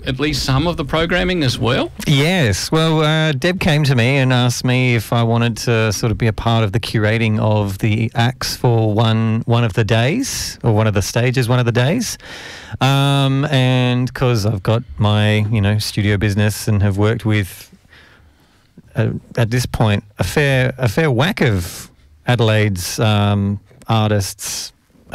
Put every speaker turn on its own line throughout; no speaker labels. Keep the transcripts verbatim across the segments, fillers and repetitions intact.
at least some of the programming as well?
Yes. Well, uh, Deb came to me and asked me if I wanted to sort of be a part of the curating of the acts for one one of the days, or one of the stages, one of the days. Um, and because I've got my, you know, studio business and have worked with, uh, at this point, a fair a fair whack of Adelaide's um, artists.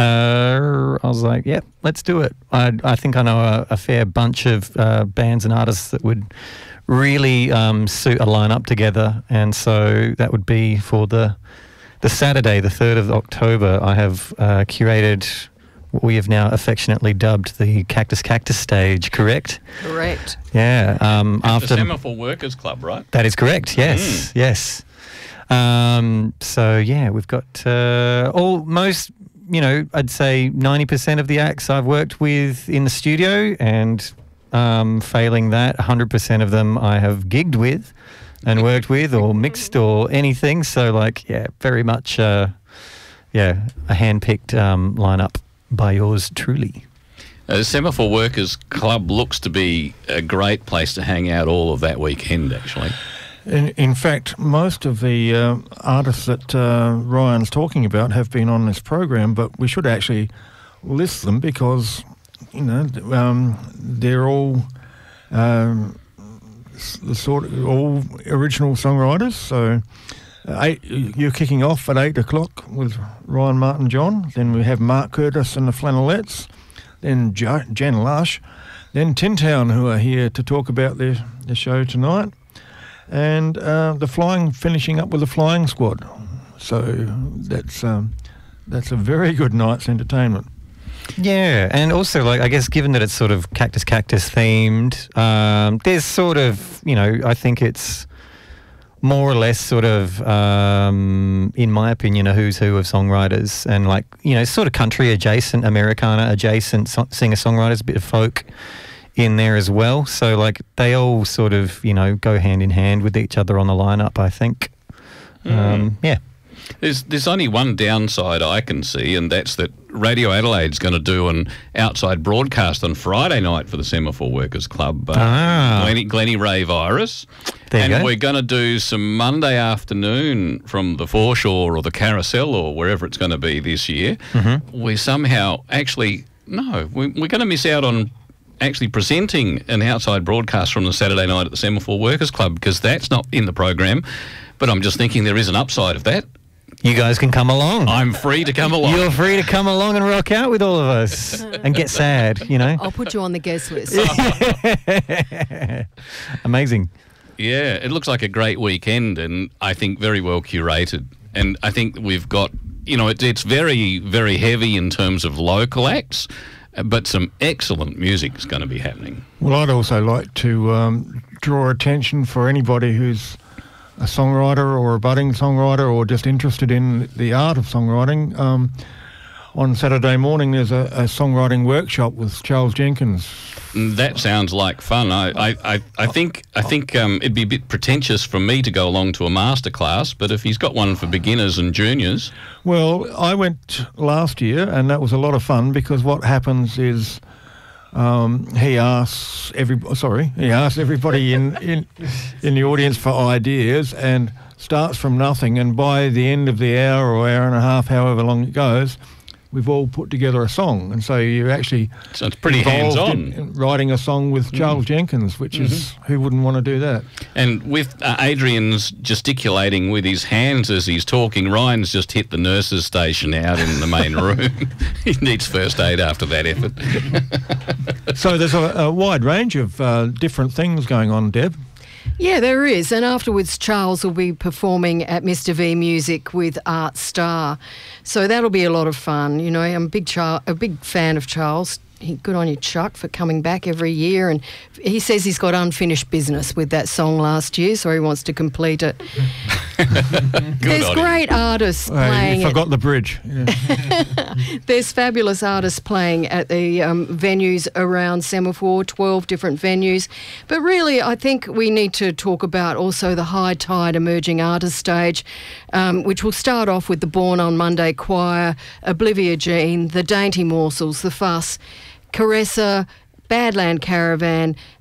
Uh, I was like, yep, let's do it. I, I think I know a, a fair bunch of uh, bands and artists that would really um, suit a lineup together, and so that would be for the the Saturday, the third of October. I have uh, curated what we have now affectionately dubbed the Cactus Cactus stage. Correct?
Correct.
Yeah. Um,
At
after
the Semaphore Workers Club, right?
That is correct. Yes. Mm. Yes. Um, so yeah, we've got uh, all most. You know, I'd say ninety percent of the acts I've worked with in the studio, and um, failing that, one hundred percent of them I have gigged with and worked with or mixed or anything. So, like, yeah, very much, uh, yeah, a hand-picked um, lineup by yours truly.
Uh, the Semaphore Workers Club looks to be a great place to hang out all of that weekend, actually.
In, in fact, most of the uh, artists that uh, Ryan's talking about have been on this program, but we should actually list them because, you know, um, they're all um, the sort of all original songwriters. So, uh, eight, you're kicking off at eight o'clock with Ryan Martin John. Then we have Mark Curtis and the Flannelettes. Then jo- Jan Lush. Then Tin Town, who are here to talk about their, their show tonight. And uh, the flying, finishing up with the Flying Squad. So that's um, that's a very good night's entertainment.
Yeah, and also, like, I guess given that it's sort of Cactus Cactus themed, um, there's sort of, you know, I think it's more or less sort of, um, in my opinion, a who's who of songwriters, and, like, you know, sort of country adjacent, Americana adjacent so- singer-songwriters, a bit of folk in there as well. So, like, they all sort of, you know, go hand in hand with each other on the lineup, I think. Mm. Um, yeah.
There's there's only one downside I can see, and that's that Radio Adelaide's going to do an outside broadcast on Friday night for the Semaphore Workers Club, uh,
ah.
Glenny, Glenny Rave Iris.
There
and
you go.
We're going to do some Monday afternoon from the Foreshore or the Carousel or wherever it's going to be this year.
Mm-hmm.
We somehow actually, no, we, we're going to miss out on actually presenting an outside broadcast from the Saturday night at the Semaphore Workers Club, because that's not in the program. But I'm just thinking there is an upside of that.
You guys can come along.
I'm free to come along.
You're free to come along and rock out with all of us and get sad, you know.
I'll put you on the guest list.
Amazing.
Yeah, it looks like a great weekend, and I think very well curated. And I think we've got, you know, it, it's very, very heavy in terms of local acts, but some excellent music is going to be happening.
Well, I'd also like to um, draw attention for anybody who's a songwriter or a budding songwriter or just interested in the art of songwriting. Um, on Saturday morning, there's a, a songwriting workshop with Charles Jenkins.
That sounds like fun. I, I, I, I think I think um, it'd be a bit pretentious for me to go along to a master class, but if he's got one for beginners and juniors...
Well, I went last year, and that was a lot of fun, because what happens is um, he asks every sorry he asks everybody in, in in the audience for ideas, and starts from nothing. And by the end of the hour or hour and a half, however long it goes, we've all put together a song. And so you actually
so it's pretty
involved
hands-on.
in writing a song with Charles mm. Jenkins, which mm-hmm. is, who wouldn't want to do that?
And with uh, Adrian's gesticulating with his hands as he's talking, Ryan's just hit the nurses' station out in the main room. He needs first aid after that effort.
So there's a, a wide range of uh, different things going on, Deb.
Yeah, there is. And afterwards, Charles will be performing at Mister V Music with Art Star. So that'll be a lot of fun. You know, I'm a big, Char- a big fan of Charles. He, good on you, Chuck, for coming back every year. And he says he's got unfinished business with that song last year, so he wants to complete it. There's great him. artists
uh,
playing.
You forgot it. the bridge.
Yeah. There's fabulous artists playing at the um, venues around Semaphore, twelve different venues. But really, I think we need to talk about also the High Tide Emerging Artist Stage, um, which will start off with the Born on Monday Choir, Oblivia Jean, the Dainty Morsels, the Fuss, Caressa, Badland Caravan,